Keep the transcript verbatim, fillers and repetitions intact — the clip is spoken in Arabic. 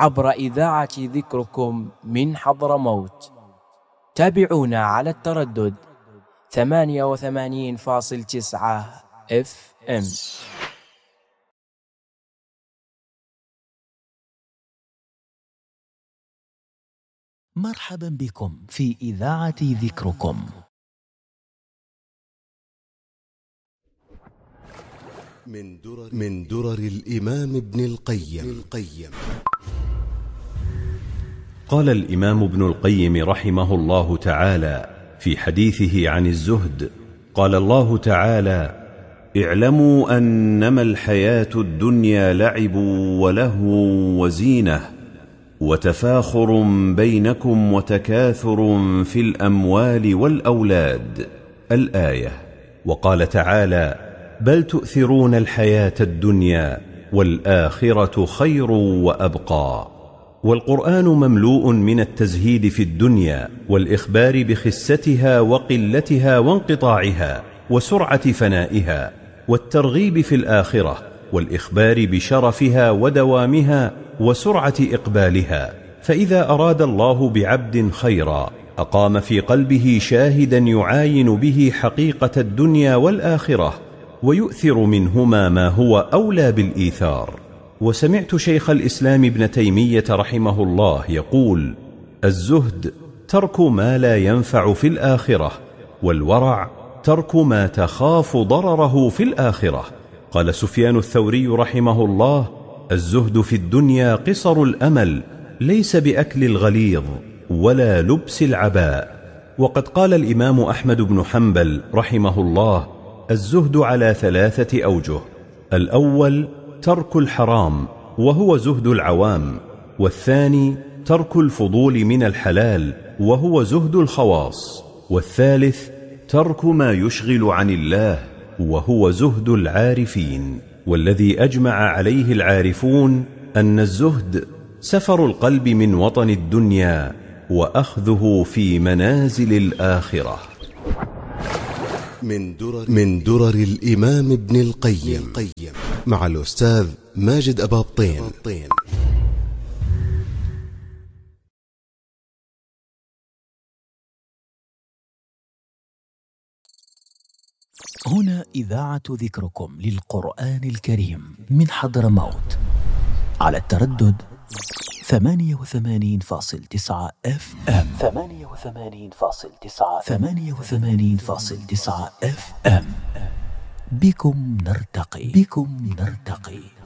عبر إذاعة ذكركم من حضرموت. تابعونا على التردد ثمانية وثمانين فاصل تسعة اف ام. مرحبا بكم في إذاعة ذكركم. من درر, من درر الإمام ابن القيم, القيم قال الإمام ابن القيم رحمه الله تعالى في حديثه عن الزهد: قال الله تعالى: اعلموا أنما الحياة الدنيا لعب ولهو وزينة وتفاخر بينكم وتكاثر في الأموال والأولاد. الآية. وقال تعالى: بل تؤثرون الحياة الدنيا والآخرة خير وأبقى. والقرآن مملوء من التزهيد في الدنيا والإخبار بخستها وقلتها وانقطاعها وسرعة فنائها، والترغيب في الآخرة والإخبار بشرفها ودوامها وسرعة إقبالها. فإذا أراد الله بعبد خيرا أقام في قلبه شاهدا يعاين به حقيقة الدنيا والآخرة، ويؤثر منهما ما هو أولى بالإيثار. وسمعت شيخ الإسلام ابن تيمية رحمه الله يقول: الزهد ترك ما لا ينفع في الآخرة، والورع ترك ما تخاف ضرره في الآخرة. قال سفيان الثوري رحمه الله: الزهد في الدنيا قصر الأمل، ليس بأكل الغليظ ولا لبس العباء. وقد قال الإمام أحمد بن حنبل رحمه الله: الزهد على ثلاثة أوجه: الأول ترك الحرام وهو زهد العوام، والثاني ترك الفضول من الحلال وهو زهد الخواص، والثالث ترك ما يشغل عن الله وهو زهد العارفين. والذي أجمع عليه العارفون أن الزهد سفر القلب من وطن الدنيا وأخذه في منازل الآخرة. من درر, من درر الإمام ابن القيم مع الأستاذ ماجد أبابطين. هنا إذاعة ذكركم للقرآن الكريم من حضرموت على التردد ثمانية وثمانين فاصل تسعة اف ام. ثمانية وثمانين فاصل تسعة ثمانية وثمانين فاصل تسعة اف ام. بكم نرتقي بكم نرتقي